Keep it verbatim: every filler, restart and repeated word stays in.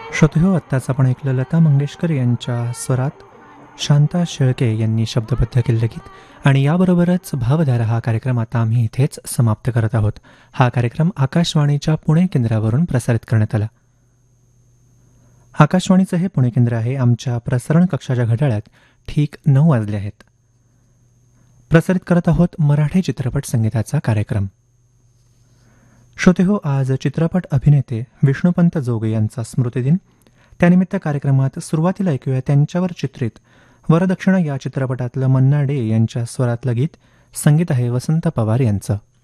श्रोतेहो, आत्ताच आपण ऐकलं लता मंगेशकर यांच्या स्वरात शांता शेळके यांनी शब्दबद्ध केलेलं गीत. आणि याबरोबरच भावधारा हा कार्यक्रम आता आम्ही इथेच समाप्त करत आहोत. हा कार्यक्रम आकाशवाणीच्या पुणे केंद्रावरून प्रसारित करण्यात आला. आकाशवाणीचं हे पुणे केंद्र आहे. आमच्या प्रसारण कक्षाच्या घड्याळात ठीक नऊ वाजले आहेत. प्रसारित करत आहोत मराठी चित्रपट संगीताचा कार्यक्रम. श्रोतेहो, आज चित्रपट अभिनेते विष्णुपंत जोगे यांचा स्मृतिदिन. त्यानिमित्त कार्यक्रमात सुरुवातीला ऐकूया त्यांच्यावर चित्रित वरदक्षिणा या चित्रपटातलं मन्ना डे यांच्या स्वरातलं गीत. संगीत आहे वसंत पवार यांचं.